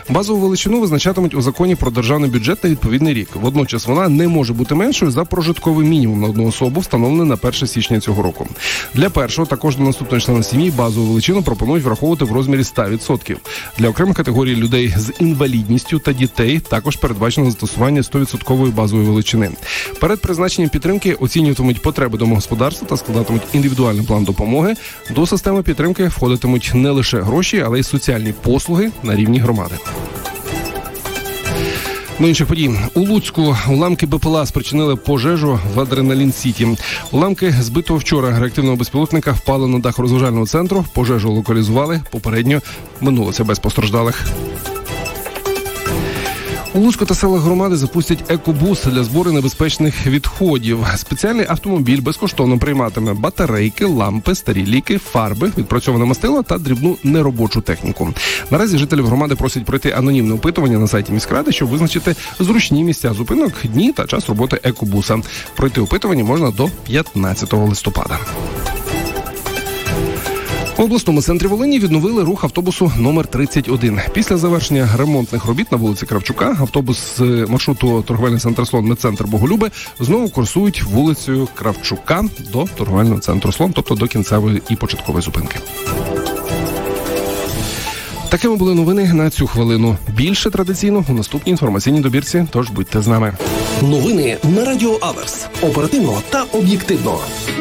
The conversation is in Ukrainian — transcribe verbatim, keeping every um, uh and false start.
Базову величину визначатимуть у законі про державний бюджет на відповідний рік. Водночас вона не може бути меншою за прожитковий мінімум на одну особу, встановлений на перше січня цього року. Для першого, також до наступного члена сім'ї, базову величину пропонують враховувати в розмірі сто відсотків. Для окремих категорій людей з інвалідністю та дітей також передбачено застосування сто відсотків базової величини. Перед призначенням підтримки оцінюватимуть потреби домогосподарства та складатимуть індивідуальний план допомоги. До системи підтримки входитимуть не лише гроші, але й соціальні послуги на рівні громади. До інших подій. У Луцьку уламки БПЛА спричинили пожежу в Адреналін-Сіті. Уламки збитого вчора реактивного безпілотника впали на дах розважального центру. Пожежу локалізували. Попередньо минулося без постраждалих. У Луцьку та селах громади запустять екобус для збору небезпечних відходів. Спеціальний автомобіль безкоштовно прийматиме батарейки, лампи, старі ліки, фарби, відпрацьоване мастило та дрібну неробочу техніку. Наразі жителів громади просять пройти анонімне опитування на сайті міськради, щоб визначити зручні місця зупинок, дні та час роботи екобуса. Пройти опитування можна до п'ятнадцятого листопада. У обласному центрі Волині відновили рух автобусу номер тридцять один. Після завершення ремонтних робіт на вулиці Кравчука автобус з маршруту торговельний центр «Слон» медцентр Боголюби знову курсують вулицею Кравчука до торговельного центру «Слон», тобто до кінцевої і початкової зупинки. Такими були новини на цю хвилину. Більше традиційно у наступній інформаційній добірці, тож будьте з нами. Новини на Радіо Аверс. Оперативно та об'єктивно.